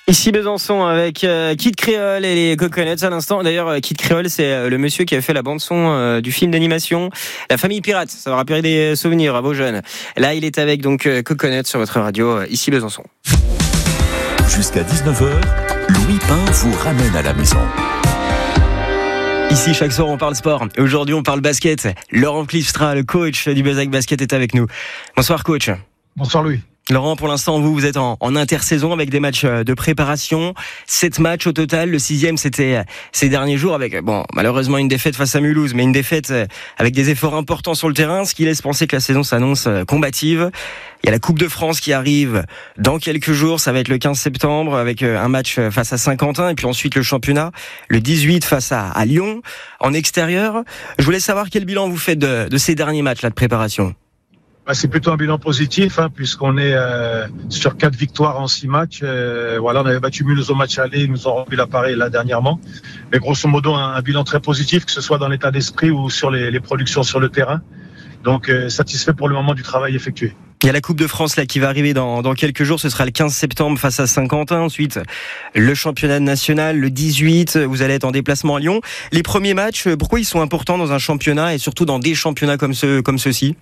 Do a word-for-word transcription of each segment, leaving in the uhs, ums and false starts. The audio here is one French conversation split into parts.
Ici Besançon avec euh, Kid Creole et les Coconuts à l'instant. D'ailleurs, euh, Kid Creole, c'est euh, le monsieur qui a fait la bande-son euh, du film d'animation La Famille Pirate. Ça va rappeler des souvenirs à vos jeunes. Là, il est avec donc euh, Coconuts sur votre radio, euh, ici Besançon. Jusqu'à dix-neuf heures, Louis Pain vous ramène à la maison. Ici, chaque soir, on parle sport. Aujourd'hui, on parle basket. Laurent Clivestra, le coach du Bezac Basket, est avec nous. Bonsoir, coach. Bonsoir, Louis. Laurent, pour l'instant, vous, vous êtes en, en intersaison avec des matchs de préparation. Sept matchs au total. Le sixième, c'était ces derniers jours avec, bon, malheureusement, une défaite face à Mulhouse, mais une défaite avec des efforts importants sur le terrain, ce qui laisse penser que la saison s'annonce combative. Il y a la Coupe de France qui arrive dans quelques jours. Ça va être le quinze septembre avec un match face à Saint-Quentin et puis ensuite le championnat le dix-huit face à, à Lyon en extérieur. Je voulais savoir quel bilan vous faites de, de ces derniers matchs là de préparation. Bah, c'est plutôt un bilan positif, hein, puisqu'on est euh, sur quatre victoires en six matchs. Euh, voilà, on avait battu Mulhouse au match aller, ils nous ont rempli l'appareil là dernièrement. Mais grosso modo, un, un bilan très positif, que ce soit dans l'état d'esprit ou sur les, les productions sur le terrain. Donc, euh, satisfait pour le moment du travail effectué. Il y a la Coupe de France là qui va arriver dans, dans quelques jours. Ce sera le quinze septembre face à Saint-Quentin. Ensuite, le championnat national le dix-huit. Vous allez être en déplacement à Lyon. Les premiers matchs, pourquoi ils sont importants dans un championnat et surtout dans des championnats comme ceux, comme ceux-ci?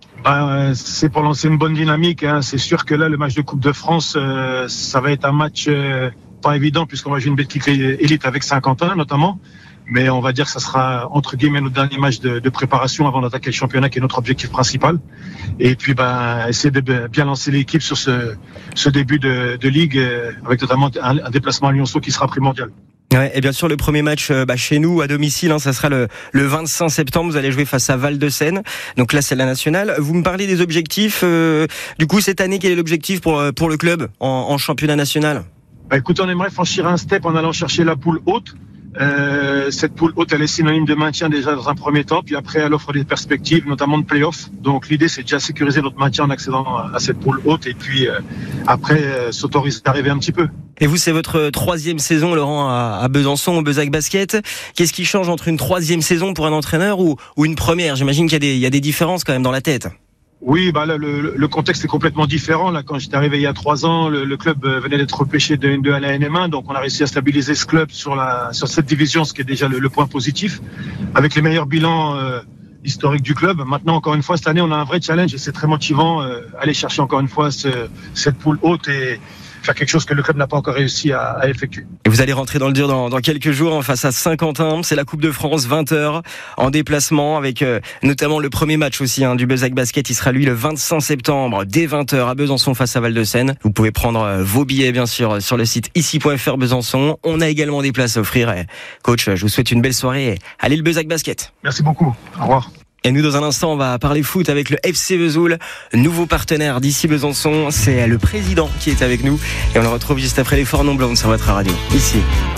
Ben, c'est pour lancer une bonne dynamique, hein. C'est sûr que là, le match de Coupe de France, euh, ça va être un match euh, pas évident puisqu'on va jouer une équipe élite avec Saint-Quentin notamment. Mais on va dire que ça sera entre guillemets notre dernier match de, de préparation avant d'attaquer le championnat, qui est notre objectif principal. Et puis, ben, essayer de bien lancer l'équipe sur ce, ce début de, de ligue, euh, avec notamment un, un déplacement à Lyonceau qui sera primordial. Ouais, et bien sûr le premier match bah, chez nous à domicile, hein, ça sera le, le vingt-cinq septembre. Vous allez jouer face à Val-de-Seine. Donc là c'est la nationale. Vous me parlez des objectifs. Euh, du coup cette année, quel est l'objectif pour pour le club en, en championnat national? Bah, écoute, on aimerait franchir un step en allant chercher la poule haute. Euh, cette poule haute, elle est synonyme de maintien déjà dans un premier temps, puis après elle offre des perspectives, notamment de play-off. Donc l'idée c'est déjà sécuriser notre maintien en accédant à cette poule haute et puis euh, après euh, s'autoriser à arriver un petit peu. Et vous, c'est votre troisième saison, Laurent, à, à Besançon, au Bezac Basket. Qu'est-ce qui change entre une troisième saison pour un entraîneur ou, ou une première? J'imagine qu'il y a des, il y a des différences quand même dans la tête. Oui, bah là, le, le contexte est complètement différent. Là, quand j'étais arrivé il y a trois ans, le, le club venait d'être repêché de N deux à la N M un, donc on a réussi à stabiliser ce club sur la sur cette division, ce qui est déjà le, le point positif, avec les meilleurs bilans euh, historiques du club. Maintenant, encore une fois, cette année, on a un vrai challenge et c'est très motivant. Euh, aller chercher encore une fois ce, cette poule haute et faire quelque chose que le club n'a pas encore réussi à, à effectuer. Et vous allez rentrer dans le dur dans, dans quelques jours face à Saint-Quentin. C'est la Coupe de France, vingt heures en déplacement avec euh, notamment le premier match aussi hein, du Bezac Basket. Il sera lui le vingt-cinq septembre dès vingt heures à Besançon face à Val-de-Seine. Vous pouvez prendre euh, vos billets bien sûr sur le site ici point f r Besançon. On a également des places à offrir. Et, coach, je vous souhaite une belle soirée. Allez le Bezac Basket. Merci beaucoup. Au revoir. Et nous, dans un instant, on va parler foot avec le F C Vesoul, nouveau partenaire d'ici Besançon. C'est le président qui est avec nous. Et on le retrouve juste après les Forts Non Blondes sur votre radio. Ici,